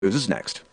News is next.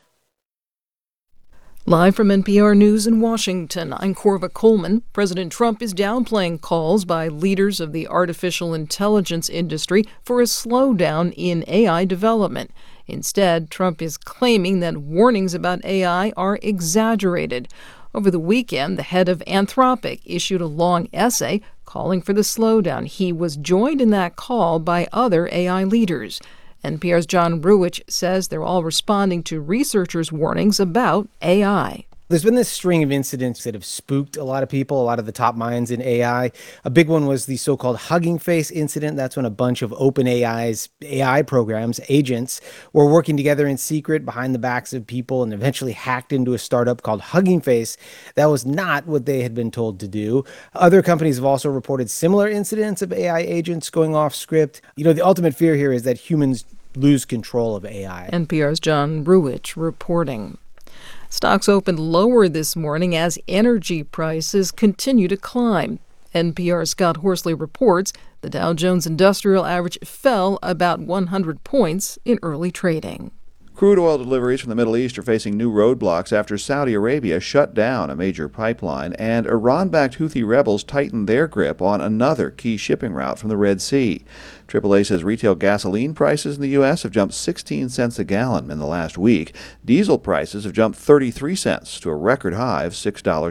Live from NPR News in Washington, I'm Corva Coleman. President Trump is downplaying calls by leaders of the artificial intelligence industry for a slowdown in AI development. Instead, Trump is claiming that warnings about AI are exaggerated. Over the weekend, the head of Anthropic issued a long essay calling for the slowdown. He was joined in that call by other AI leaders. NPR's John Ruwitch says they're all responding to researchers' warnings about AI. There's been this string of incidents that have spooked a lot of people, a lot of the top minds in AI. A big one was the so-called Hugging Face incident. That's when a bunch of OpenAI's AI programs, agents, were working together in secret behind the backs of people and eventually hacked into a startup called Hugging Face. That was not what they had been told to do. Other companies have also reported similar incidents of AI agents going off script. The ultimate fear here is that humans lose control of AI. NPR's John Ruwitch reporting. Stocks opened lower this morning as energy prices continue to climb. NPR's Scott Horsley reports the Dow Jones Industrial Average fell about 100 points in early trading. Crude oil deliveries from the Middle East are facing new roadblocks after Saudi Arabia shut down a major pipeline and Iran-backed Houthi rebels tightened their grip on another key shipping route from the Red Sea. AAA says retail gasoline prices in the U.S. have jumped 16 cents a gallon in the last week. Diesel prices have jumped 33 cents to a record high of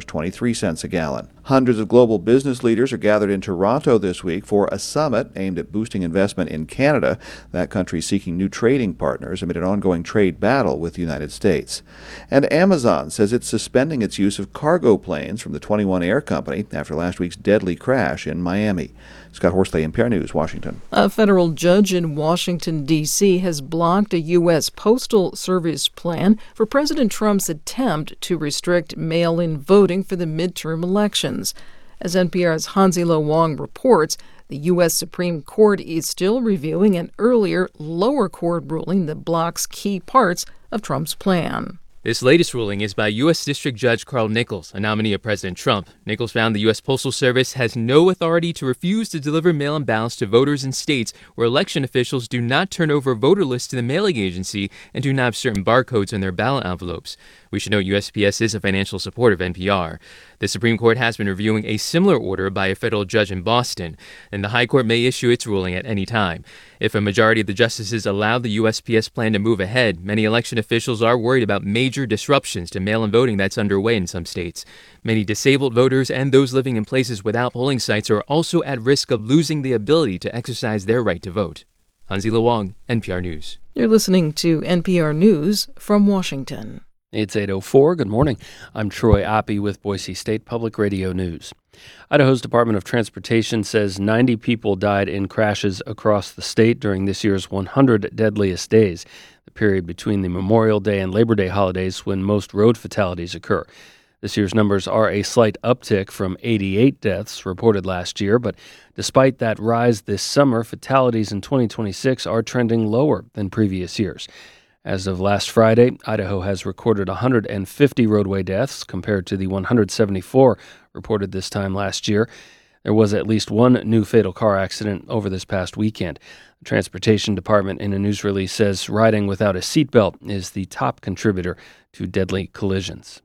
$6.23 a gallon. Hundreds of global business leaders are gathered in Toronto this week for a summit aimed at boosting investment in Canada. That country seeking new trading partners amid an ongoing trade battle with the United States. And Amazon says it's suspending its use of cargo planes from the 21 Air Company after last week's deadly crash in Miami. Scott Horsley, NPR News, Washington. A federal judge in Washington, D.C. has blocked a U.S. Postal Service plan for President Trump's attempt to restrict mail-in voting for the midterm elections. As NPR's Hanzilo Wong reports, the U.S. Supreme Court is still reviewing an earlier lower court ruling that blocks key parts of Trump's plan. This latest ruling is by U.S. District Judge Carl Nichols, a nominee of President Trump. Nichols found the U.S. Postal Service has no authority to refuse to deliver mail-in ballots to voters in states where election officials do not turn over voter lists to the mailing agency and do not have certain barcodes on their ballot envelopes. We should note USPS is a financial supporter of NPR. The Supreme Court has been reviewing a similar order by a federal judge in Boston, and the High Court may issue its ruling at any time. If a majority of the justices allow the USPS plan to move ahead, many election officials are worried about major disruptions to mail-in voting that's underway in some states. Many disabled voters and those living in places without polling sites are also at risk of losing the ability to exercise their right to vote. Hanzilo Wong, NPR News. You're listening to NPR News from Washington. It's 8:04. Good morning. I'm Troy Oppie with Boise State Public Radio News. Idaho's Department of Transportation says 90 people died in crashes across the state during this year's 100 deadliest days, the period between the Memorial Day and Labor Day holidays when most road fatalities occur. This year's numbers are a slight uptick from 88 deaths reported last year, but despite that rise this summer, fatalities in 2026 are trending lower than previous years. As of last Friday, Idaho has recorded 150 roadway deaths compared to the 174 reported this time last year. There was at least one new fatal car accident over this past weekend. The Transportation Department in a news release says riding without a seatbelt is the top contributor to deadly collisions.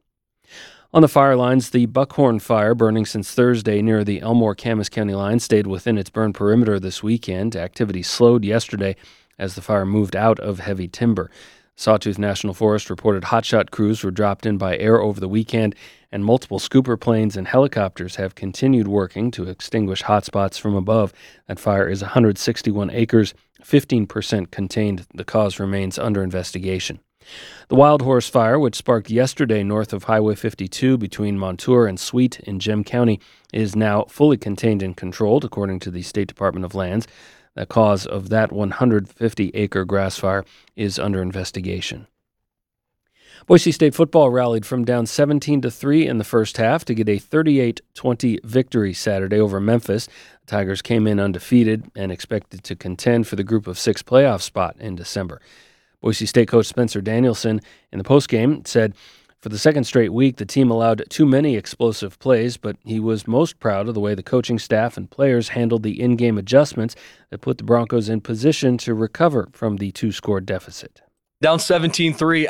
On the fire lines, the Buckhorn fire, burning since Thursday near the Elmore-Camas County line, stayed within its burn perimeter this weekend. Activity slowed yesterday as the fire moved out of heavy timber. Sawtooth National Forest reported hotshot crews were dropped in by air over the weekend, and multiple scooper planes and helicopters have continued working to extinguish hotspots from above. That fire is 161 acres, 15% contained. The cause remains under investigation. The Wild Horse Fire, which sparked yesterday north of Highway 52 between Montour and Sweet in Gem County, is now fully contained and controlled, according to the State Department of Lands. The cause of that 150-acre grass fire is under investigation. Boise State football rallied from down 17-3 in the first half to get a 38-20 victory Saturday over Memphis. The Tigers came in undefeated and expected to contend for the Group of Six playoff spot in December. Boise State coach Spencer Danielson in the postgame said, "For the second straight week, the team allowed too many explosive plays, but he was most proud of the way the coaching staff and players handled the in-game adjustments that put the Broncos in position to recover from the two-score deficit." down 17-3